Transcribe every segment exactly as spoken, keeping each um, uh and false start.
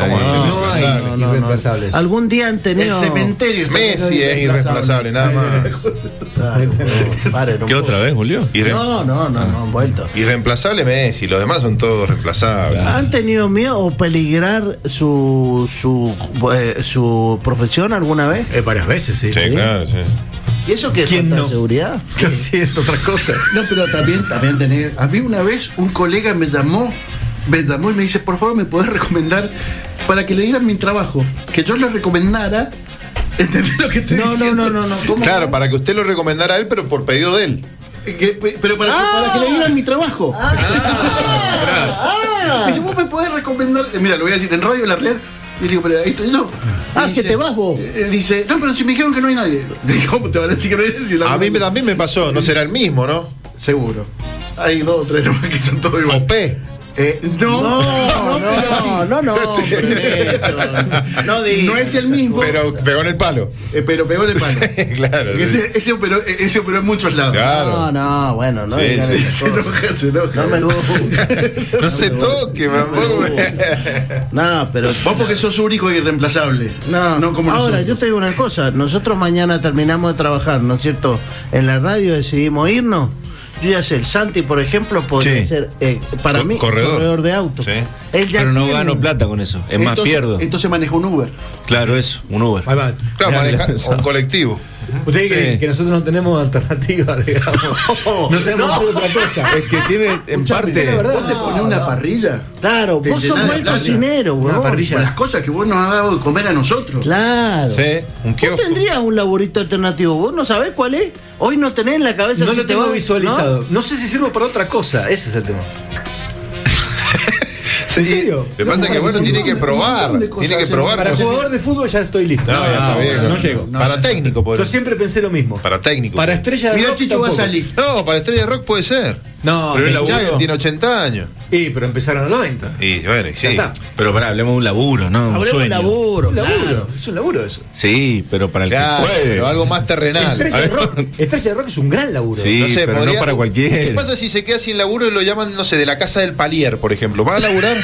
¿Cómo no, es no, irreemplazable? hay no, no, irreemplazables. No. Algún día han tenido. El cementerio. Messi es irreemplazable, nada más. Claro, no, pare, no ¿Qué puedo. otra vez, Julio? Irre- No, no, no, no, han vuelto. Irreemplazable Messi, los demás son todos reemplazables. ¿Han tenido miedo o peligrar su su eh, su profesión alguna vez? Eh, varias veces, sí. Sí, claro, sí. ¿Y eso qué es ¿Quién falta de no? seguridad? Haciendo otras cosas. No, pero también, también tenés. A mí una vez un colega me llamó, me llamó y me dice, por favor, ¿me podés recomendar para que le dieran mi trabajo? Que yo le recomendara. ¿Entendés lo que estoy No, no, diciendo? no, no, no. ¿Cómo? Claro, para que usted lo recomendara a él, pero por pedido de él. Que- pero para, Ah. para que le dieran mi trabajo. Ah, Dice, vos me podés recomendar. Eh, Mira, lo voy a decir en Radio La Red. Y le digo, pero ahí estoy yo. Ah, Y que te vas vos. eh, Dice, no, pero si me dijeron que no hay nadie. Digo, ¿cómo te van a decir que no hay nadie? Si la- A mí me- también me pasó, no será el mismo, ¿no? Seguro. Hay dos o tres nomás que son todos O iguales. P. Eh, no, no, no, no, no, hombre, eso. No digas. no es el mismo. Pero pegó en el palo. Eh, pero pegó en el palo. Claro. sí. Ese, ese, operó, ese operó en muchos lados. Claro. No, no, bueno, no Sí, digan sí. esas Se cosas. enoja, se enoja. No me gusta. No se toque, No me mamá. gusta. No, pero. Vos porque sos único e irreemplazable. No, no como ahora nosotros. yo te digo una cosa, nosotros mañana terminamos de trabajar, ¿no es cierto? En la radio decidimos irnos. Yo ya sé, el Santi, por ejemplo, podría Sí. ser, eh, para Co- mí, corredor. corredor de auto. Sí. Él ya Pero no tiene- gano plata con eso. Es más, entonces, pierdo. Entonces maneja un Uber. Claro, eso, un Uber. Ahí va. Claro, Ya, maneja ya, un colectivo. Usted dice que, Sí. que nosotros no tenemos alternativa, digamos. No sabemos hacer otra cosa. Es que tiene en Escuchame, parte. verdad. ¿Vos te pones una parrilla? Claro, Te vos sos llenás de buen plata. cocinero, Una huevón. parrilla. Con las cosas que vos nos has dado de comer a nosotros. Claro. Sí, un Vos kiosco. tendrías un laburito alternativo, vos no sabés cuál es. Hoy no tenés en la cabeza No si lo te tengo va- visualizado. ¿no? sé si sirvo para otra cosa. Ese es el tema. Sí, ¿En serio? Lo que pasa es que bueno, tiene que probar. montón de cosas Tiene que hacen. probar. Para cosas. jugador de fútbol ya estoy listo. No, ya está bien. no llego. Para técnico, por Yo siempre pensé lo mismo. Para técnico. Para estrella de Mira, rock Chicho va a tampoco. salir. No, para estrella de rock puede ser. No, Pero ni- el laburo- Jagger tiene ochenta años. y pero empezaron a los veinte. Y bueno, y sí. Ya está. Pero pará, hablemos de un laburo, ¿no? Un Hablemos de sueño. laburo, Un laburo. claro. Es un laburo eso. Sí, pero para el Claro, que puede. pero algo más terrenal. Estrella de rock. Estrella de rock es un gran laburo. Sí. No sé, pero podría- no para cualquiera. ¿Qué pasa si se queda sin laburo y lo llaman, no sé, de la casa del palier, por ejemplo? ¿Va a laburar?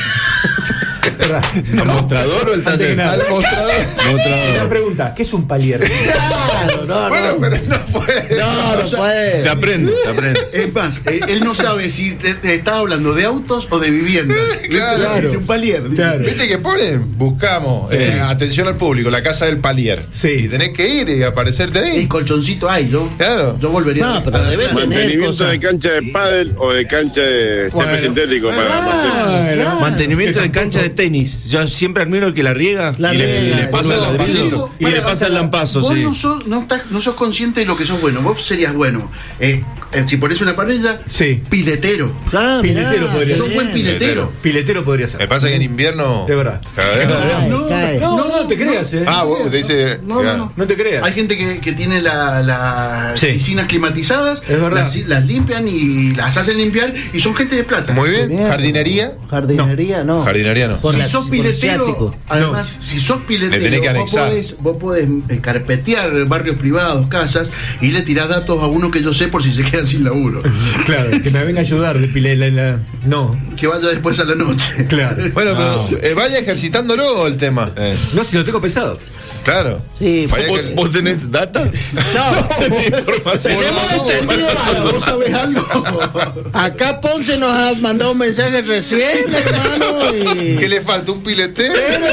¿Al mostrador o el Antes que nada. Al mostrador. Una pregunta, ¿qué es un palier? Claro, no, no. Bueno, pero no puede. No, no puede. Se aprende, se aprende. Es más, eh, él no sabe si te, te está hablando de autos o de viviendas. Claro. Es un palier. Claro. ¿Viste que ponen? Buscamos. Sí. eh, atención al público, la casa del palier. Sí. Y tenés que ir y aparecerte El ahí. colchoncito hay, yo. Claro. Yo volvería No, a pero debe tener Mantenimiento cosas. de cancha de pádel o de cancha de césped Bueno. sintético para Marcelo. Bueno, Mantenimiento que de cancha de tenis. Yo siempre admiro al que la riega La y, le, riega, y le y pasa luego- el ladrillo Digo, y le para- pasa el lampazo, Vos sí. no sos, no, estás- no sos consciente de lo que sos bueno. Vos serías bueno. Eh, eh, si pones una parrilla, Sí. piletero. Ah, Piletero mirá, podría Sos ser. buen piletero. Piletero podría ser. Me pasa que en invierno. De verdad. Cada vez- Cae, No, cae. No, no, te creas, eh. Ah, vos te dice. No, no, no. No te creas. Hay gente que, que tiene la- las Sí. piscinas climatizadas, Es verdad. las, las limpian y las hacen limpiar y son gente de plata. Muy bien. Bien. Jardinería. Jardinería, no. Jardinería no. Por Si la- sos por el piletero, ciático. además, si sos piletero, Le tenés que vos anexar. podés, vos podés eh, carpetear barrios privados, casas, y le tirás datos a uno que yo sé por si se queda sin laburo. Claro, que me venga a ayudar de pile, la, la- No, Que vaya después a la noche. claro. Bueno, pero eh, vaya ejercitándolo el tema. Eh. No, si lo tengo pensado. Claro. Sí, Vaya ¿Vos, que- vos tenés data? No, Información. tenemos entendido algo. ¿Vos sabés algo? Acá Ponce nos ha mandado un mensaje recién, hermano, y... ¿Qué le falta? ¿Un piletero?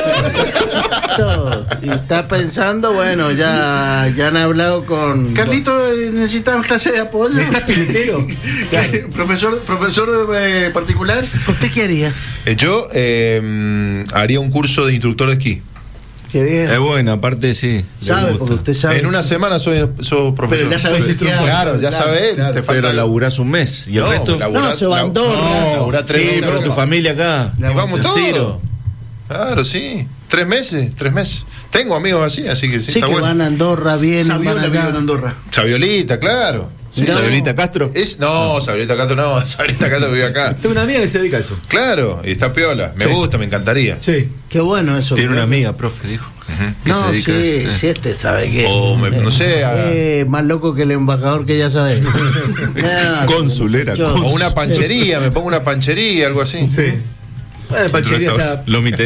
Todo. Y está pensando, bueno, ya, ya han hablado con... Carlito, eh, necesitamos clase de apoyo. ¿Necesitas piletero? Claro. profesor profesor eh, particular. ¿Usted qué haría? Eh, Yo eh, mm, haría un curso de instructor de esquí. Qué bien. Es bueno, aparte sí. le Sabe, gusta. porque usted sabe. En una semana soy, soy profesor. Pero ya sabes Soy- qué hago. Claro, ya Claro, sabes. claro. Te falta Pero laburás un mes y el No, resto. laburás- No, se va a lau- Andorra. No, laburás tres Sí, meses pero acá. tu familia acá. Y vamos todos. Ciro. Claro, sí. Tres meses, tres meses. Tengo amigos así, así que sí, Sí, está que bueno. van a Andorra, vienen, van Saviola vive allá. en Andorra. Saviolita, claro. Sí, Mirá. ¿Sabiolita Castro? Es, no, Saviolita Castro no, Saviolita Castro vive acá. Tengo una amiga que se dedica a eso. Claro, y está piola. Me Sí. gusta, me encantaría. Sí. Qué bueno eso. Tiene una amiga, profe, dijo. que No, se dedica a sí, eso. Eh. sí, este sabe que... O me- no sé, a- Eh, más loco que el embajador que ya sabe. Nada, Cónsul era, yo- O una panchería, me pongo una panchería, algo así. Sí. Bueno, el panchería está. Lo